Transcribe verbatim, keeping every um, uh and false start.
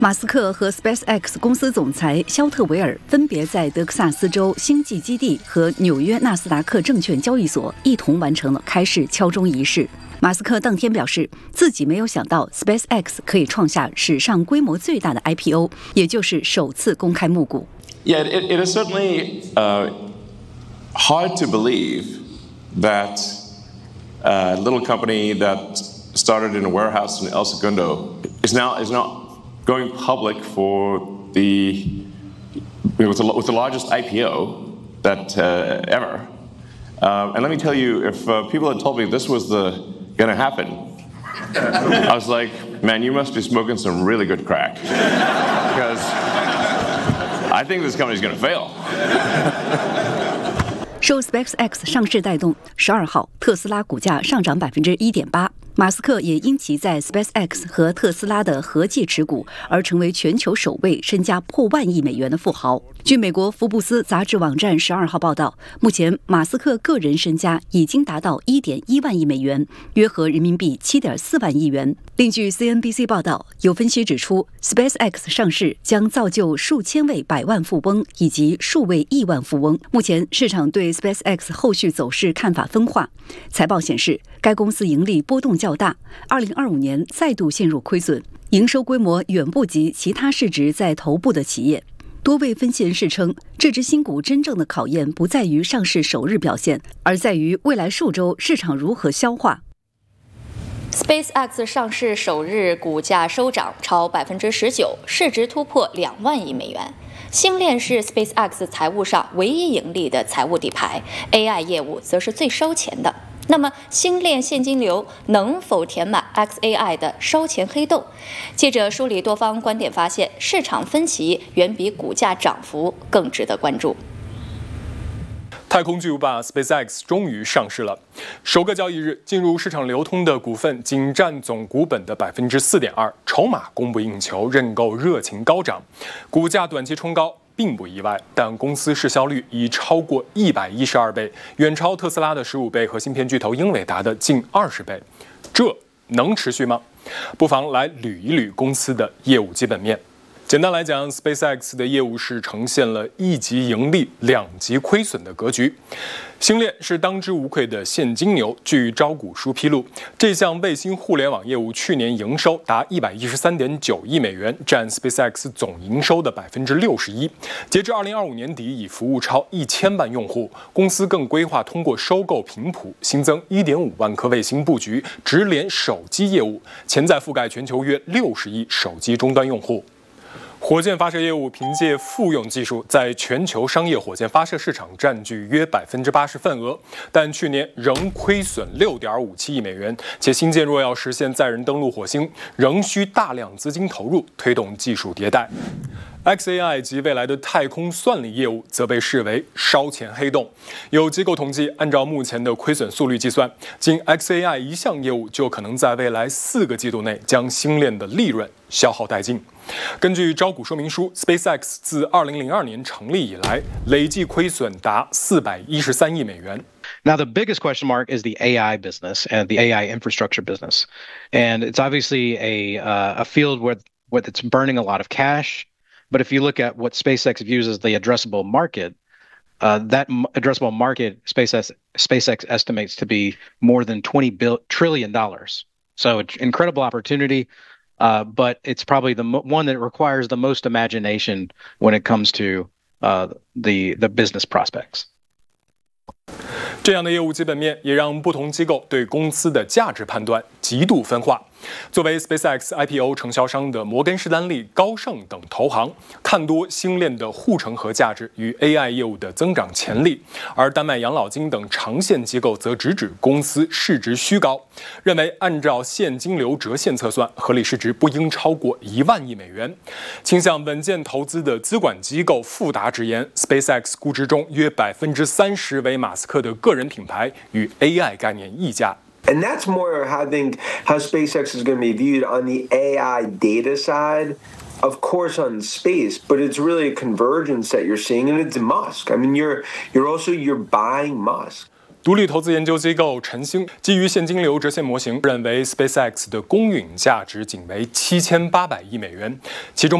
马斯克和 SpaceX 公司总裁肖特维尔分别在德克萨斯州星际基地和纽约纳斯达克证券交易所一同完成了开市敲钟仪式。马斯克当天表示，自己没有想到 SpaceX 可以创下史上规模最大的 I P O， 也就是首次公开募股。 Yeah, it, it is certainly uh, hard to believe that a little company that started in a warehouse in El Segundo is now is now.Going public for the with the, with the largest I P O that uh, ever, uh, and let me tell you, if uh, people had told me this was the going to happen, I was like, man, you must be smoking some really good crack, because I think this company is going to fail. 受 SpaceX 上市带动，十二号特斯拉股价上涨百分之一点八。马斯克也因其在 SpaceX 和特斯拉的合计持股而成为全球首位身家破万亿美元的富豪。据美国福布斯杂志网站十二号报道，目前马斯克个人身家已经达到 一点一万亿美元，约合人民币 七点四万亿元。另据 C N B C 报道，有分析指出 SpaceX 上市将造就数千位百万富翁以及数位亿万富翁。目前市场对 SpaceX 后续走势看法分化。财报显示，该公司盈利波动较大，二零二五年再度陷入亏损，营收规模远不及其他市值在头部的企业。多位分析人士称，这只新股真正的考验不在于上市首日表现，而在于未来数周市场如何消化。 SpaceX 上市首日股价收涨超百分之十九，市值突破两万亿美元。星链是 SpaceX 财务上唯一盈利的财务底牌 ，A I 业务则是最烧钱的。那么，星链现金流能否填满 X A I 的烧钱黑洞？记者梳理多方观点发现，市场分歧远比股价涨幅更值得关注。 太空巨无霸 SpaceX 终于上市了，首个交易日进入市场流通的股份仅占总股本的百分之四点二，筹码供不应求，认购热情高涨，股价短期冲高并不意外，但公司市销率已超过一百一十二倍，远超特斯拉的十五倍和芯片巨头英伟达的近二十倍，这能持续吗？不妨来捋一捋公司的业务基本面。简单来讲 ，SpaceX 的业务是呈现了一级盈利、两级亏损的格局。星链是当之无愧的现金牛。据招股书披露，这项卫星互联网业务去年营收达一百一十三点九亿美元，占 SpaceX 总营收的百分之六十一。截至二零二五年底，已服务超一千万用户。公司更规划通过收购频谱，新增一点五万颗卫星布局，直连手机业务，潜在覆盖全球约六十亿手机终端用户。火箭发射业务凭借复用技术，在全球商业火箭发射市场占据约百分之八十份额，但去年仍亏损六点五七亿美元。且新建若要实现载人登陆火星，仍需大量资金投入，推动技术迭代。X A I 及未来的太空算力业务则被视为烧钱黑洞。有机构统计，按照目前的亏损速率计算，仅 X A I 一项业务就可能在未来四个季度内将星链的利润消耗殆尽。根据招股说明书 ，SpaceX 自二零零二年成立以来，累计亏损达四百一十三亿美元。 Now, the biggest question mark is the A I business and the A I infrastructure business, and it's obviously a uh, a field where where it's burning a lot of cash. But if you look at what SpaceX views as the addressable market, uh, that m- addressable market SpaceX SpaceX estimates to be more than twenty trillion dollars. So, it's an incredible opportunity. Uh, but it's probably the mo- one that requires the most imagination when it comes to uh, the the business prospects. 这样的业务基本面也让不同机构对公司的价值判断极度分化。作为 SpaceX I P O 承销商的摩根士丹利、高盛等投行看多星链的护城河价值与 A I 业务的增长潜力，而丹麦养老金等长线机构则直指公司市值虚高，认为按照现金流折现测算，合理市值不应超过一万亿美元。倾向稳健投资的资管机构富达直言 ，SpaceX 估值中约百分之三十为马斯克的个人品牌与 A I 概念溢价。 And that's more, I think, how SpaceX is going to be viewed on the A I data side. Of course, on space, but it's really a convergence that you're seeing, and it's Musk. I mean, you're you're also you're buying Musk. 独立投资研究机构晨星基于现金流折现模型，认为 SpaceX 的公允价值仅为七千八百亿美元，其中